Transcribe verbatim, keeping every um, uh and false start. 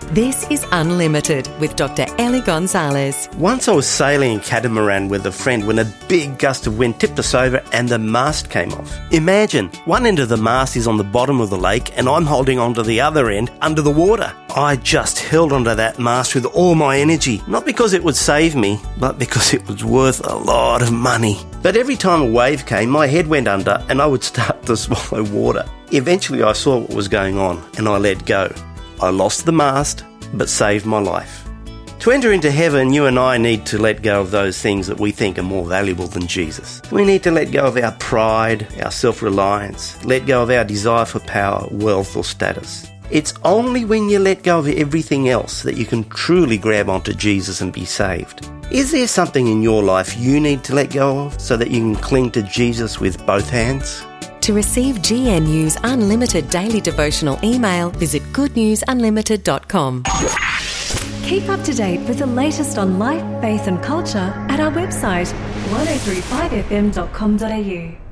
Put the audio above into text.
This is Unlimited with Doctor Ellie Gonzalez. Once I was sailing a catamaran with a friend when a big gust of wind tipped us over and the mast came off. Imagine, one end of the mast is on the bottom of the lake and I'm holding onto the other end under the water. I just held onto that mast with all my energy, not because it would save me, but because it was worth a lot of money. But every time a wave came, my head went under and I would start to swallow water. Eventually I saw what was going on and I let go. I lost the mast, but saved my life. To enter into heaven, you and I need to let go of those things that we think are more valuable than Jesus. We need to let go of our pride, our self-reliance, let go of our desire for power, wealth or status. It's only when you let go of everything else that you can truly grab onto Jesus and be saved. Is there something in your life you need to let go of so that you can cling to Jesus with both hands? To receive G N U's unlimited daily devotional email, visit good news unlimited dot com. Keep up to date with the latest on life, faith and culture at our website, one oh three five f m dot com dot a u.